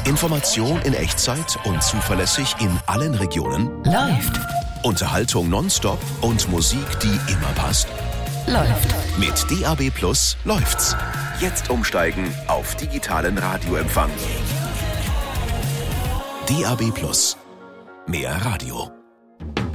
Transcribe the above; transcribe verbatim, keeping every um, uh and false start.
Information in Echtzeit und zuverlässig in allen Regionen. Läuft. Unterhaltung nonstop und Musik, die immer passt. Läuft. Mit D A B Plus läuft's. Jetzt umsteigen auf digitalen Radioempfang. D A B Plus. Mehr Radio.